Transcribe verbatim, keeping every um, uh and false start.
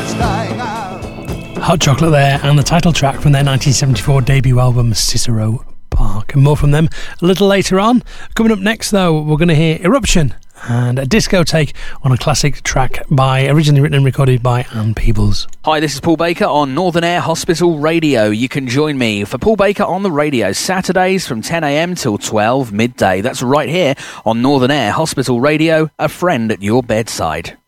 Hot Chocolate there, and the title track from their nineteen seventy-four debut album Cicero Park, and more from them a little later on. Coming up next though, we're going to hear Eruption and a disco take on a classic track by originally written and recorded by Ann Peebles. Hi, this is Paul Baker on Northern Air Hospital Radio. You can join me for Paul Baker on the radio Saturdays from ten a.m. till twelve midday. That's right here on Northern Air Hospital Radio, a friend at your bedside.